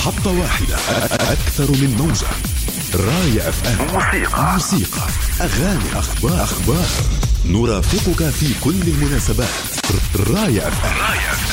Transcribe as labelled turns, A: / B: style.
A: محطة واحدة، أكثر من موجة. راية اف ام، موسيقى، أغاني، أخبار. نرافقك في كل المناسبات. راية اف ام.